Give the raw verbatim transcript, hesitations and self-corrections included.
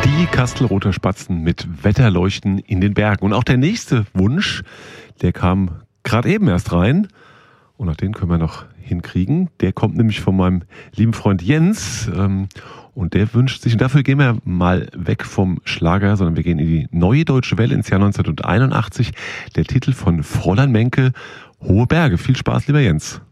Die Kastelruther Spatzen mit Wetterleuchten in den Bergen. Und auch der nächste Wunsch, der kam gerade eben erst rein. Und auch den können wir noch hinkriegen. Der kommt nämlich von meinem lieben Freund Jens. Und der wünscht sich, und dafür gehen wir mal weg vom Schlager, sondern wir gehen in die Neue Deutsche Welle ins Jahr neunzehnhunderteinundachtzig. Der Titel von Fräulein Menke, Hohe Berge. Viel Spaß, lieber Jens.